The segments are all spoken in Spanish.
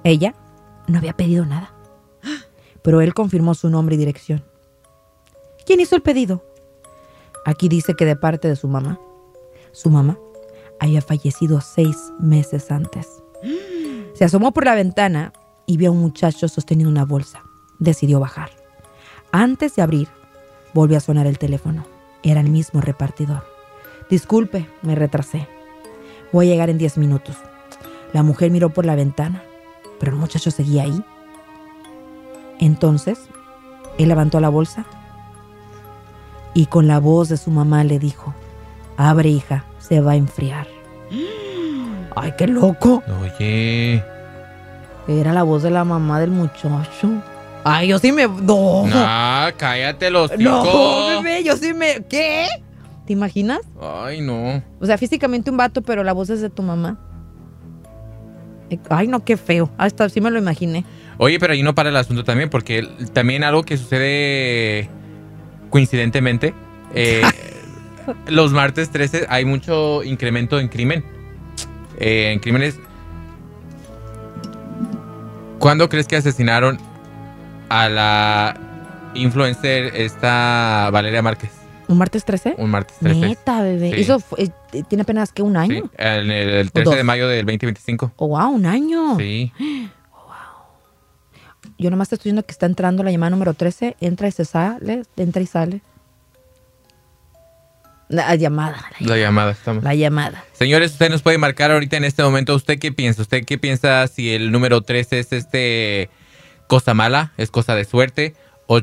Ella no había pedido nada, pero él confirmó su nombre y dirección. ¿Quién hizo el pedido? Aquí dice que de parte de su mamá. Su mamá había fallecido 6 meses antes. Se asomó por la ventana y vio a un muchacho sosteniendo una bolsa. Decidió bajar. Antes de abrir, volvió a sonar el teléfono. Era el mismo repartidor. Disculpe, me retrasé. Voy a llegar en 10 minutos. La mujer miró por la ventana, pero el muchacho seguía ahí. Entonces, él levantó la bolsa y con la voz de su mamá le dijo: abre, hija, se va a enfriar. ¡Ay, qué loco! Oye. Era la voz de la mamá del muchacho. ¡Ay, yo sí me... No, Cállate los hocico. no, bebé, yo sí me... ¿Qué? ¿Te imaginas? Ay, no. O sea, físicamente un vato, pero la voz es de tu mamá. Ay, no, qué feo. Hasta sí me lo imaginé. Oye, pero ahí no para el asunto también, porque también algo que sucede coincidentemente, los martes 13 hay mucho incremento en crimen. En crímenes. ¿Cuándo crees que asesinaron a la influencer esta Valeria Márquez? ¿Un martes 13? Un martes 13. Neta, bebé. Sí. Eso tiene apenas que un año. Sí, el 13 de mayo del 2025. Oh, wow, un año. Sí. Yo nomás te estoy diciendo que está entrando la llamada número 13. Entra y se sale. Entra y sale. La llamada. Estamos. La llamada. Señores, usted nos puede marcar ahorita en este momento. ¿Usted qué piensa? ¿Usted qué piensa si el número 13 es cosa mala? ¿Es cosa de suerte?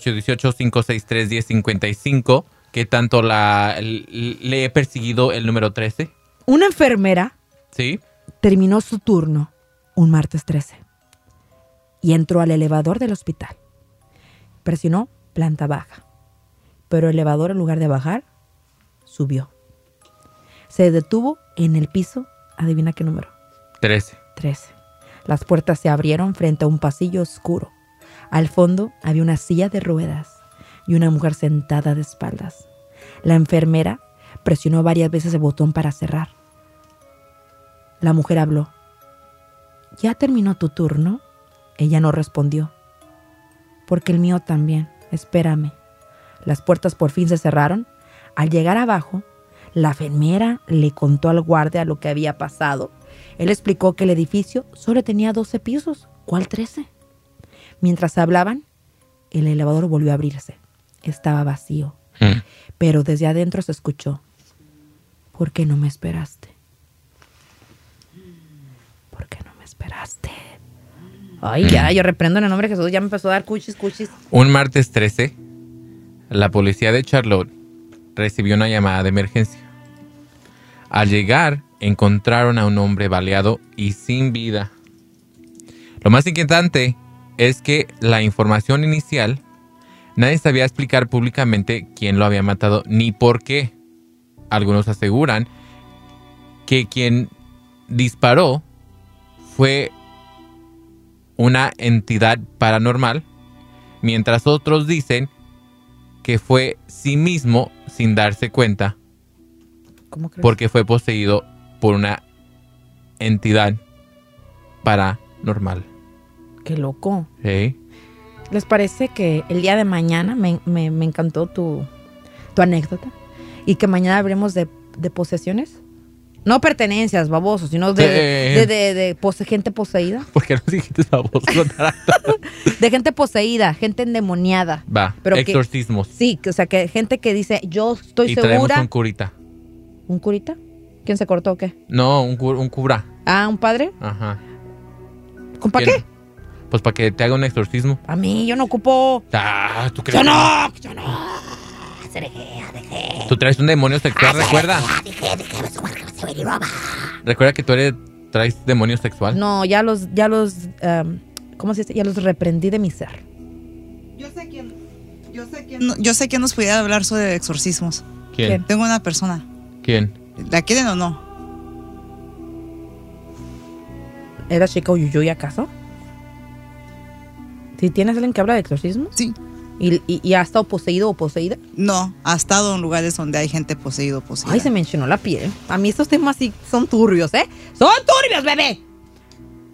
818-563-1055. ¿Qué tanto le he perseguido el número 13? Una enfermera ¿Sí? terminó su turno un martes 13 y entró al elevador del hospital. Presionó planta baja, pero el elevador en lugar de bajar, subió. Se detuvo en el piso. ¿Adivina qué número? 13. 13. Las puertas se abrieron frente a un pasillo oscuro. Al fondo había una silla de ruedas y una mujer sentada de espaldas. La enfermera presionó varias veces el botón para cerrar. La mujer habló. ¿Ya terminó tu turno? Ella no respondió. Porque el mío también. Espérame. Las puertas por fin se cerraron. Al llegar abajo, la enfermera le contó al guardia lo que había pasado. Él explicó que el edificio solo tenía 12 pisos. ¿Cuál 13? Mientras hablaban, el elevador volvió a abrirse. Estaba vacío. Pero desde adentro se escuchó: ¿por qué no me esperaste? ¿Por qué no me esperaste? Ay, ya, yo reprendo en el nombre de Jesús. Ya me empezó a dar cuchis. Un martes 13, la policía de Charlotte recibió una llamada de emergencia. Al llegar, encontraron a un hombre baleado y sin vida. Lo más inquietante es que la información inicial, nadie sabía explicar públicamente quién lo había matado ni por qué. Algunos aseguran que quien disparó fue una entidad paranormal, mientras otros dicen que fue sí mismo sin darse cuenta. ¿Cómo crees? Porque fue poseído por una entidad paranormal. Qué loco. ¿Sí? ¿Les parece que el día de mañana me encantó tu anécdota? Y que mañana hablemos de posesiones. No pertenencias, babosos, sino de gente poseída. ¿Por qué no dijiste baboso? De gente poseída, gente endemoniada. Va, pero exorcismos. Sí, o sea, que gente que dice, yo estoy y segura. traemos un curita. ¿Un curita? ¿Quién se cortó o qué? No, un cura. Ah, ¿un padre? Ajá. ¿Para qué? Pues para que te haga un exorcismo. A mí, yo no ocupo. Ah, ¿tú crees? ¡Yo no! Tú traes un demonio sexual, recuerda. Recuerda que tú traes demonio sexual. No, ¿cómo se dice? Ya los reprendí de mi ser. Yo sé quién nos pudiera hablar sobre exorcismos. ¿Quién? Tengo una persona. ¿Quién? ¿La quieren o no? ¿Era chica Uyuyuy acaso? ¿Si tienes alguien que habla de exorcismo? Sí. ¿Y ha estado poseído o poseída? No, ha estado en lugares donde hay gente poseída. Ay, se me enchinó la piel. A mí estos temas sí son turbios, ¿eh? ¡Son turbios, bebé!